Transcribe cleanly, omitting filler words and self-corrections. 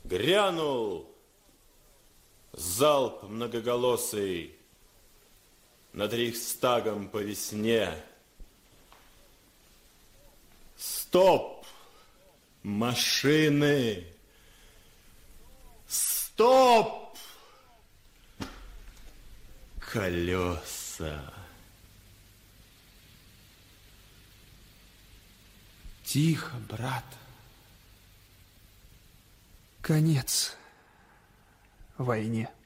Грянул залп многоголосый над Рейхстагом по весне. Стоп, машины! Стоп, колеса! Тихо, брат. Конец войне.